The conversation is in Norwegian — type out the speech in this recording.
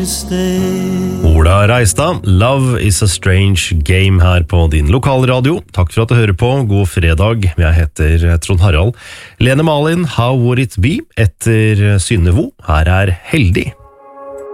to stay. Ola Reistad, Love is a Strange Game her på din lokalradio. Takk for at du hører på. God fredag. Jeg heter Trond Harald. Lene Malin, How Would It Be? Etter Synne Vo. Her er Heldig.